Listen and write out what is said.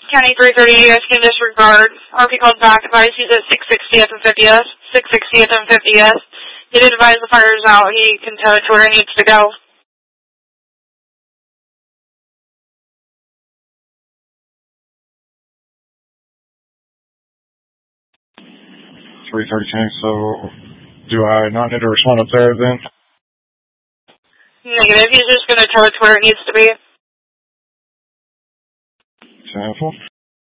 County 330, you guys can disregard. RP called back, advised he's at 660th and 50th. 660th and 50th. He did advise the fire's out. He can tow it to where it needs to go. So do I not need to respond up there then? Negative. He's just going to tow it to where it needs to be. 10-4.